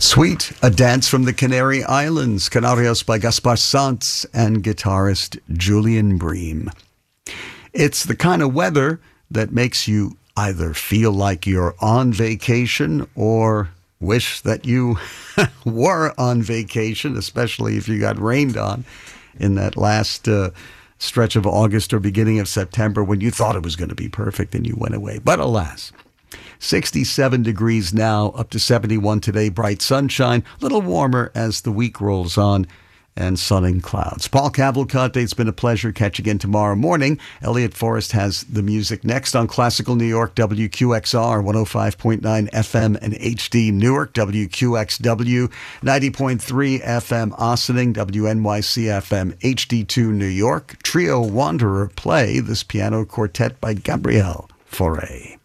Sweet, a dance from the Canary Islands, Canarios by Gaspar Sanz and guitarist Julian Bream. It's the kind of weather that makes you either feel like you're on vacation or wish that you were on vacation, especially if you got rained on in that last stretch of August or beginning of September when you thought it was going to be perfect and you went away. But alas, 67 degrees now, up to 71 today, bright sunshine, a little warmer as the week rolls on, and sun and clouds. Paul Cavalcante, it's been a pleasure. Catch you again tomorrow morning. Elliot Forrest has the music next on Classical New York, WQXR, 105.9 FM and HD Newark, WQXW, 90.3 FM Ossining, WNYC FM, HD2 New York. Trio Wanderer play this piano quartet by Gabriel Fauré.